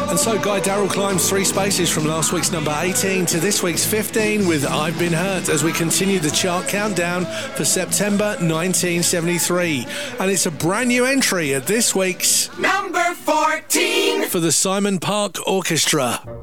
And so Guy Darrell climbs 3 spaces from last week's number 18 to this week's 15 with I've Been Hurt as we continue the chart countdown for September 1973. And it's a brand new entry at this week's number 14 for the Simon Park Orchestra.